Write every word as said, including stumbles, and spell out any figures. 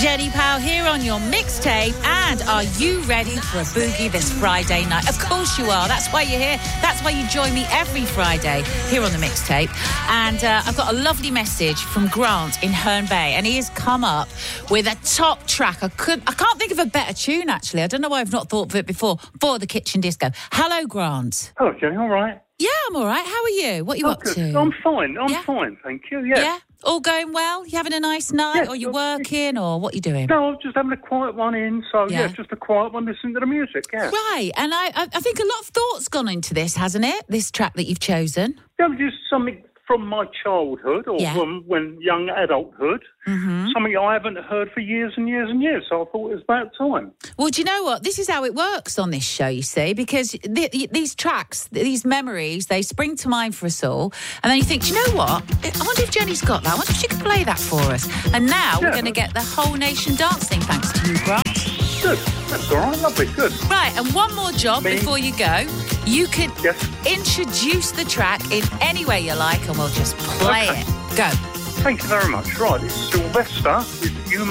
Jenny Powell here on your mixtape. And are you ready for a boogie this Friday night? Of course you are. That's why you're here. That's why you join me every Friday here on the mixtape. And uh, I've got a lovely message from Grant in Herne Bay, and he has come up with a top track. I could, I can't think of a better tune, actually. I don't know why I've not thought of it before. For the Kitchen Disco. Hello, Grant. Hello, Jenny. All right? Yeah, I'm all right. How are you? What are you oh, up good. to? I'm fine. I'm yeah? fine, thank you. Yeah. Yeah? All going well? You having a nice night? Yeah, or you working? Or what are you doing? No, I'm just having a quiet one in. So, yeah, Yeah. just a quiet one, listening to the music, yeah. Right. And I, I I think a lot of thought's gone into this, hasn't it? This track that you've chosen. Yeah, just something from my childhood or Yeah. from when young adulthood. Mm-hmm. Something I haven't heard for years and years and years. So I thought it was about time. Well, do you know what? This is how it works on this show, you see, because th- these tracks, these memories, they spring to mind for us all. And then you think, do you know what? I wonder if Jenny's got that. I wonder if she could play that for us. And now Yeah. we're going to get the whole nation dancing, thanks to you, Grant. Good. That's all right. Lovely. Good. Right, and one more job Me? before you go. You can Yes. introduce the track in any way you like, and we'll just play Okay. it. Go. Thank you very much. Right, it's Sylvester with You